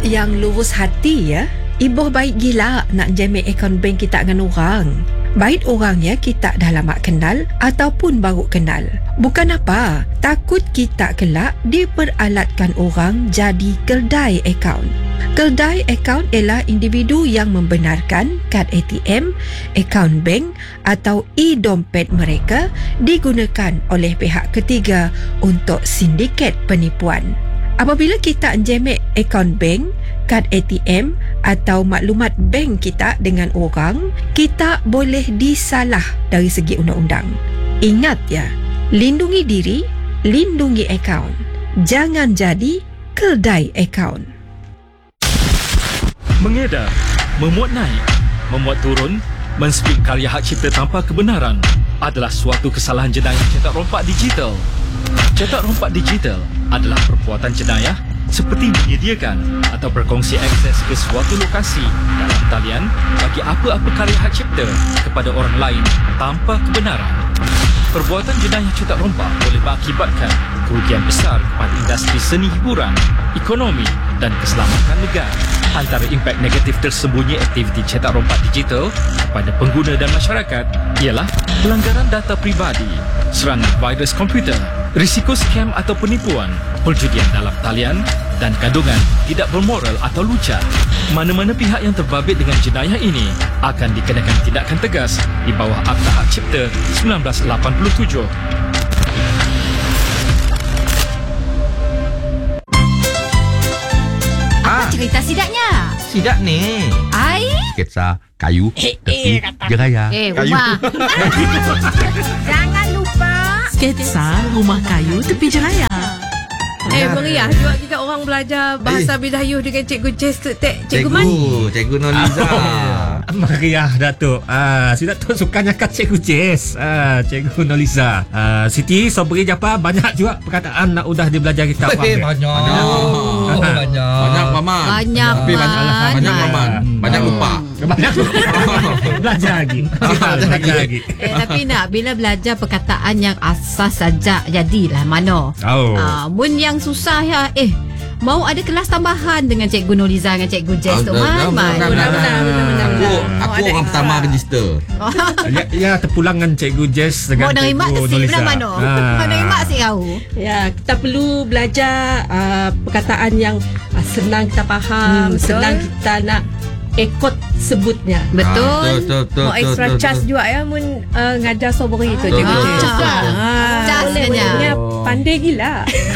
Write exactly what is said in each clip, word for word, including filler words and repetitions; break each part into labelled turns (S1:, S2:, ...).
S1: Yang lurus hati ya. Ibu baik gila nak jamin akaun bank kita dengan orang. Baik orangnya kita dah lama kenal ataupun baru kenal. Bukan apa, takut kita kelak diperalatkan orang jadi keldai akaun. Keldai akaun ialah individu yang membenarkan kad A T M, akaun bank atau e-dompet mereka digunakan oleh pihak ketiga untuk sindiket penipuan. Apabila kita jamek akaun bank, kad A T M atau maklumat bank kita dengan orang, kita boleh disalah dari segi undang-undang. Ingat ya, lindungi diri, lindungi akaun. Jangan jadi keldai akaun.
S2: Mengedar, memuat naik, memuat turun, menspin karya hak cipta tanpa kebenaran adalah suatu kesalahan jenayah cetak rompak digital. Cetak rompak digital adalah perbuatan jenayah seperti menyediakan atau berkongsi akses ke suatu lokasi dalam talian bagi apa-apa karya hak cipta kepada orang lain tanpa kebenaran. Perbuatan jenayah cetak rompak boleh mengakibatkan kerugian besar kepada industri seni hiburan, ekonomi dan keselamatan negara. Antara impak negatif tersembunyi aktiviti cetak rompak digital kepada pengguna dan masyarakat ialah pelanggaran data pribadi, serangan virus komputer, risiko skam atau penipuan, perjudian dalam talian dan kandungan tidak bermoral atau lucah. Mana-mana pihak yang terbabit dengan jenayah ini akan dikenakan tindakan tegas di bawah Akta Hak Cipta seribu sembilan ratus lapan puluh tujuh.
S3: Apa cerita sidaknya?
S4: Sidak ni
S3: Ai?
S4: sketsa kayu
S1: Eh,
S4: tepi
S1: eh, kata.
S4: jeraya.
S3: Eh,
S4: Kayu.
S3: rumah. Jangan lupa.
S5: Sketsa Rumah Kayu Tepi Jeraya.
S1: Eh, meriah juga kita orang belajar bahasa Bidayuh dengan Cikgu Jess tu, Tek. Cikgu Man.
S4: Cikgu Noliza.
S6: Meriah Datuk. Ah, si Datuk suka nyakat Cikgu Jess. Ah, Cikgu Noliza. Ah, Siti Sobri Japa banyak juga perkataan nak udah dibelajar kita.
S4: Eh, banyak.
S6: Oh,
S4: banyak. Banyak Maman.
S3: Banyak,
S4: Tapi banyak
S3: Man.
S4: banyak Maman. Banyak
S6: Oh.
S4: lupa.
S6: Banyak belajar lagi. Belajar lagi.
S3: Eh, tapi nak bila belajar perkataan yang asas saja jadilah mano.
S6: Oh.
S3: Ah, mun yang susah ya eh mau ada kelas tambahan dengan Cikgu Noliza dengan Cikgu Jess tu Man. Man.
S4: Aku aku orang pertama register.
S6: Ya, ya terpulang dengan Cikgu Jess dengan
S3: Mau nerima
S6: Cikgu
S3: ke si
S6: Noliza.
S3: benar mano? Mau nerima si kau.
S7: Ya, kita perlu belajar uh, perkataan yang uh, senang kita faham,
S1: Hmm, betul.
S7: senang kita nak ikut sebutnya.
S3: Betul.
S4: Betul.
S1: Mau extra charge juga ya mun uh, ngajar Sobri tu, Cikgu
S4: Betul,
S1: Jess.
S4: betul.
S1: Ah,
S3: Charge
S1: boleh,
S3: saja.
S1: boleh. Dia
S4: Oh.
S1: pandai gila.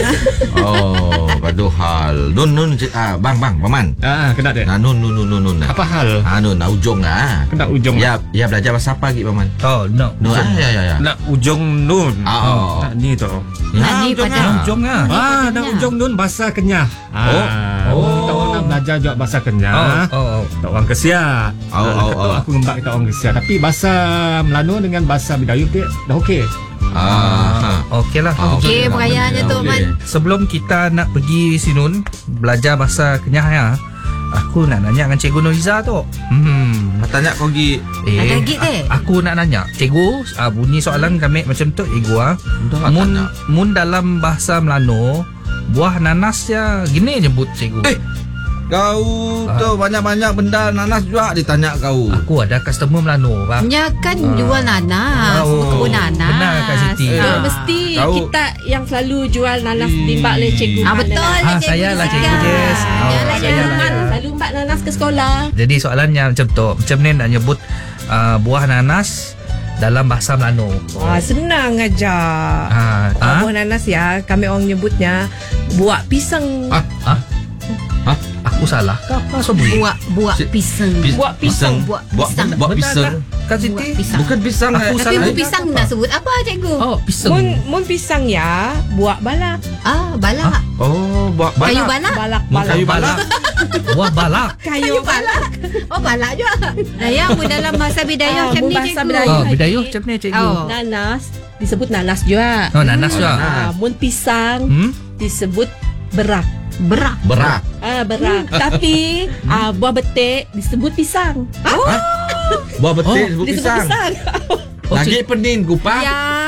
S4: Oh, gaduh hal. Nun nun ah bang bang paman.
S6: Ah, kena deh.
S4: Nah nun nun nun nun nun.
S6: Apa hal?
S4: Ah nun nah ujung lah.
S6: Kena ujung.
S4: Ya, ya belajar bahasa apa lagi paman?
S8: Oh, no.
S4: Nun ah ya ya ya.
S6: Nak ujung nun.
S4: Oh.
S6: Nak ni tu.
S3: Nah, ni
S4: ujung
S3: pada-
S4: ah.
S8: Ujung lah.
S6: Ah, nak ujung nun bahasa Kenyah. Ah,
S4: Oh.
S6: kita orang nak belajar juga bahasa Kenyah.
S8: Oh, oh, oh.
S6: Kita orang Kesia.
S4: Oh,
S6: Ah,
S4: oh,
S6: kata
S4: oh.
S6: Aku ngembak kita orang Kesia. Tapi bahasa Melano dengan bahasa Bidayuh dia dah okey.
S4: Ah.
S8: Okey lah.
S4: Ah,
S3: Okey,
S4: okey.
S3: perayaan tu
S4: Okey.
S3: Man.
S8: Sebelum kita nak pergi Sinun belajar bahasa Kenyah ya, aku nak nanya dengan Cikgu Noliza tu. Hmm.
S4: Tanya kau gi.
S8: Eh,
S3: Ada gig deh.
S8: a- aku nak nanya. Cikgu, ah, bunyi soalan kami macam tu, Cikgu ah.
S4: Dah
S8: Mun
S4: tanya.
S8: mun dalam bahasa Melano, buah nanas ya gini nyebut Cikgu.
S4: Eh, Kau tu banyak-banyak benda nanas juga ditanya kau.
S8: Aku ada customer Melano, Pak.
S3: Ya kan jual nanas,
S8: Oh,
S3: kebun nanas.
S8: benar Kak Siti.
S7: So,
S3: Ah.
S7: mesti
S4: Kau-
S7: kita yang selalu jual nanas timbak oleh cikgu.
S3: Ah,
S7: Man
S3: betul
S7: lah.
S3: lah
S8: Ah,
S3: Cikgu
S8: saya lah,
S3: Jessica.
S8: Cikgu Jess. Oh,
S3: Yalah,
S8: saya
S3: yalah.
S8: lah,
S7: Man
S8: ya.
S7: selalu mbak nanas ke sekolah.
S8: Jadi soalannya macam tu. Macam ni nak nyebut uh, buah nanas dalam bahasa Melano.
S1: Wah, senang aja.
S8: Ah,
S1: Ah,
S8: ah?
S1: buah nanas ya, kami orang nyebutnya buah pisang.
S4: Ah,
S8: Ah?
S4: Hah?
S8: Aku salah ke apa Sobri?
S3: Buah buah
S4: Si-
S3: pisang.
S4: Pis-
S7: Buat pisang.
S3: Buah
S4: Buat
S3: pisang.
S4: buat
S8: Benar
S4: pisang.
S8: kan? Kak
S3: Buah
S8: Siti?
S3: pisang.
S4: Bukan pisang.
S8: Aku
S4: eh.
S3: Tapi
S8: salah.
S3: buah pisang nak sebut apa cikgu?
S8: Oh, pisang.
S1: Mun mun pisang ya, buah balak.
S3: Ah, balak.
S4: Oh, buat
S3: Kayu
S4: balak.
S3: balak.
S7: Balak
S8: Mun
S7: balak.
S8: kayu balak. Buah balak.
S3: Kayu balak. Oh, balak juga. Nah, ya, mun dalam bahasa Bidayuh
S7: Ah,
S3: macam
S7: mun
S3: ni
S7: bahasa
S3: cikgu.
S7: Bidayuh.
S8: Oh, Bidayuh macam ni cikgu.
S3: Oh.
S7: Nanas disebut nanas juga.
S8: Oh, nanas juga.
S7: Ah, mun pisang
S8: Hmm?
S7: disebut berak.
S3: Berak.
S4: Berak.
S7: Ah, berak. Tapi ah, buah betik disebut pisang.
S4: Buat betik
S8: Oh,
S4: sebut
S7: Disebut
S4: pisang.
S7: pisang.
S8: Oh,
S4: Lagi pening kupat.
S3: Ya.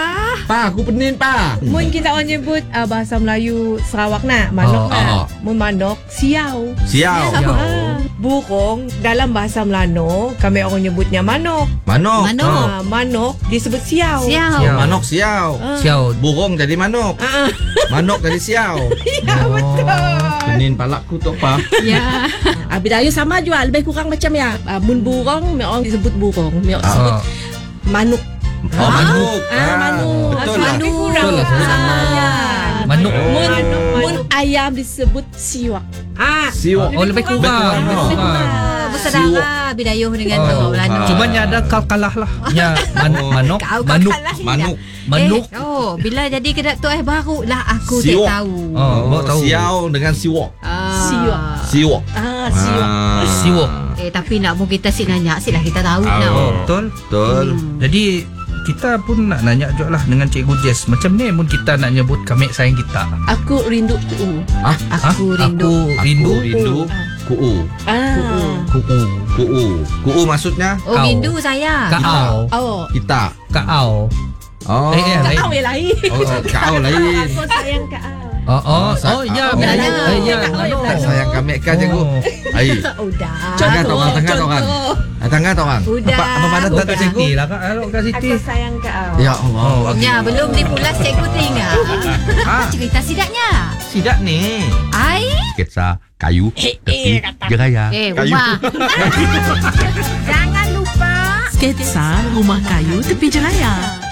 S4: Pa, aku penin pa.
S7: Mun kita orang nyebut uh, bahasa Melayu Sarawak nak, manok
S8: Oh,
S7: nak.
S4: oh.
S7: Mun manok, siau.
S4: Siau.
S7: Ah, burung dalam bahasa Melano kami orang nyebutnya manok.
S4: Manok.
S3: Manok.
S7: Ah, manok disebut siau.
S3: Siau.
S8: Siau.
S4: Manok siau.
S7: Ah.
S8: Siau.
S4: Burung jadi manok.
S7: Ah, ah.
S4: Manok jadi siau.
S7: Ya betul.
S4: Penin palakku tu pa.
S3: Ya.
S7: Ah, Bidayuh sama juga lebih kurang macam ya. Ah, mun burung, mi orang disebut burung, mi orang sebut
S8: Ah.
S7: manuk.
S4: Oh, manuk.
S7: Ah, manuk.
S4: Betul
S7: Ah,
S4: lah.
S7: lebih kurang.
S8: Betul lah.
S7: Samanya.
S8: Manuk.
S7: Mun, mun ayam disebut siwak. Ah,
S4: Siwak.
S8: Oh, lebih kurang. Lebih kurang.
S3: Ah, bersaudara Bidayuh dengan tu
S8: Oh,
S3: Melano.
S8: Cuma nya ada kal-kalah lah. Ya, man,
S4: Oh.
S8: manok,
S3: Kau
S8: manuk,
S3: kalah tidak?
S4: Manuk.
S8: manuk.
S3: Eh, oh, bila jadi kedaktor eh baru lah aku tak
S4: Siwak.
S3: tahu.
S8: Oh, baru tahu.
S4: Siau dengan siwak.
S3: Ah.
S7: Siwak.
S4: Siwak.
S7: ah, siwak.
S4: Ah.
S8: Siwak.
S3: Eh tapi nak pun kita si nanya si lah kita tahu
S4: Oh.
S3: nak.
S8: Betul.
S4: Betul.
S3: Hmm.
S8: Jadi kita pun nak nanya juga lah dengan Cikgu Jess. Macam ni mun kita nak nyebut kami sayang kita.
S7: Aku rindu ku.
S3: Aku
S8: Ha?
S3: rindu.
S8: Aku rindu.
S4: Aku rindu. Kuu.
S7: Ah.
S8: Kuku.
S4: Kuu. Kuu maksudnya
S3: Oh
S8: Kau.
S3: rindu saya.
S8: Kau.
S7: Oh.
S4: kita.
S8: Kau.
S4: Oh.
S8: Eh, eh, lain.
S7: Kau yang lain.
S4: Oh, oh, kau lain.
S7: Aku sayang kau.
S8: Oh, oh,
S4: sa-
S8: oh, ya,
S4: oh.
S8: Melayu.
S3: Oh.
S8: Eh, ya,
S7: Kak,
S8: Melayu.
S7: oh,
S4: Tak sayang kami kan cikgu.
S8: Oh.
S4: Ai.
S7: Udah.
S4: Tengah tu orang, tengah tu orang. Ah, Tengah tu orang.
S3: Udah.
S4: Apa apa pada
S8: Oh,
S4: tak
S8: Kak
S4: cikgu?
S8: Siti lah, Kak. Halo, Kak Siti.
S7: Aku sayang kau.
S4: Ya Allah.
S8: Oh, okey.
S3: Ya, belum dipulas cikgu teringat.
S4: Ah,
S3: Cerita sidaknya.
S4: sidak ni.
S3: Ai.
S4: Sketsa kayu tepi jeraya.
S3: Eh,
S4: Kayu.
S3: Umar. Jangan lupa.
S5: Sketsa Rumah Kayu Tepi Jeraya.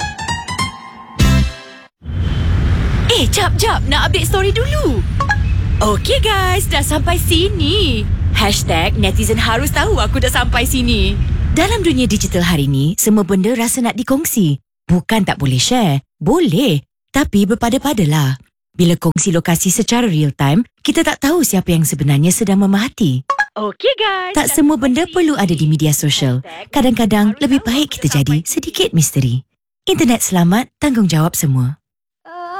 S9: Eh, jap, jap. Nak update story dulu. Okay guys, dah sampai sini. Hashtag netizen harus tahu aku dah sampai sini. Dalam dunia digital hari ni, semua benda rasa nak dikongsi. Bukan tak boleh share. Boleh. Tapi berpada-padalah. Bila kongsi lokasi secara real time, kita tak tahu siapa yang sebenarnya sedang memerhati. Okay guys. Tak semua benda perlu ada di media sosial. Kadang-kadang lebih baik kita jadi sedikit misteri. Internet selamat, tanggungjawab semua.